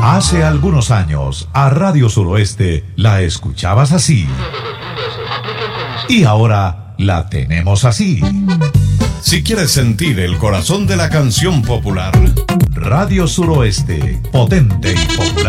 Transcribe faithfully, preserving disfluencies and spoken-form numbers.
Hace algunos años, a Radio Suroeste la escuchabas así. Y ahora la tenemos así. Si quieres sentir el corazón de la canción popular, Radio Suroeste, potente y popular.